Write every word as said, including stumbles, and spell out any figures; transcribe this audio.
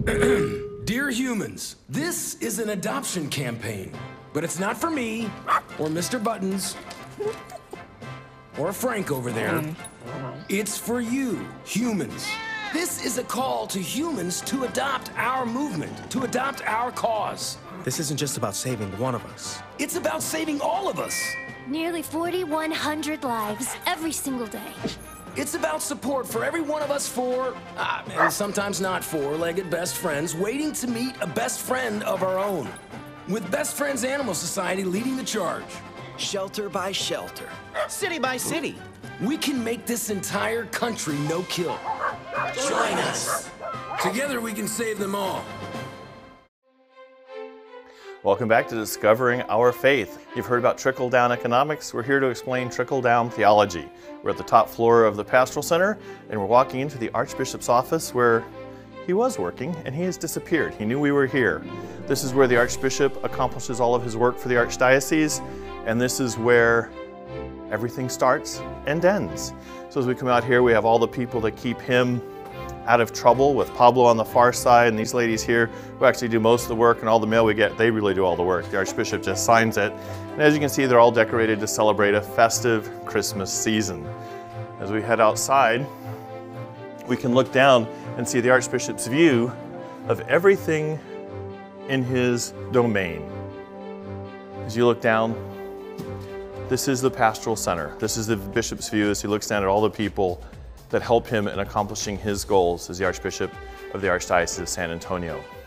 Dear humans, this is an adoption campaign, but it's not for me, or Mister Buttons, or Frank over there. It's for you, humans. This is a call to humans to adopt our movement, to adopt our cause. This isn't just about saving one of us. It's about saving all of us. Nearly forty-one hundred lives every single day. It's about support for every one of us four, uh, and sometimes not four-legged best friends, waiting to meet a best friend of our own. With Best Friends Animal Society leading the charge. Shelter by shelter. City by city. We can make this entire country no-kill. Join us. Together we can save them all. Welcome back to Discovering Our Faith. You've heard about trickle-down economics. We're here to explain trickle-down theology. We're at the top floor of the Pastoral Center, and we're walking into the Archbishop's office where he was working, and he has disappeared. He knew we were here. This is where the Archbishop accomplishes all of his work for the Archdiocese, and this is where everything starts and ends. So as we come out here, we have all the people that keep him out of trouble, with Pablo on the far side and these ladies here who actually do most of the work, and all the mail we get, they really do all the work. The Archbishop just signs it. And as you can see, they're all decorated to celebrate a festive Christmas season. As we head outside, we can look down and see the Archbishop's view of everything in his domain. As you look down, this is the Pastoral Center. This is the Bishop's view as he looks down at all the people that help him in accomplishing his goals as the Archbishop of the Archdiocese of San Antonio.